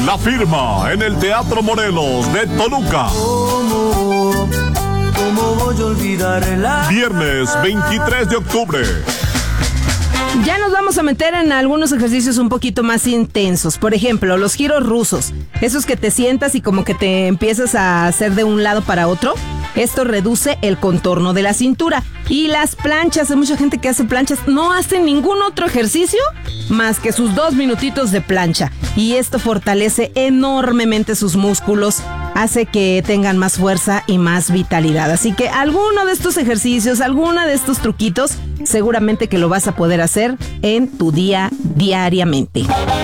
La Firma en el Teatro Morelos de Toluca. ¿Cómo voy a olvidarla? Viernes 23 de octubre. Ya nos vamos a meter en algunos ejercicios un poquito más intensos. Por ejemplo, los giros rusos. Esos que te sientas y como que te empiezas a hacer de un lado para otro. Esto reduce el contorno de la cintura. Y las planchas, hay mucha gente que hace planchas, no hace ningún otro ejercicio más que sus 2 minutitos de plancha. Y esto fortalece enormemente sus músculos, hace que tengan más fuerza y más vitalidad. Así que alguno de estos ejercicios, alguno de estos truquitos, seguramente que lo vas a poder hacer en tu día diariamente.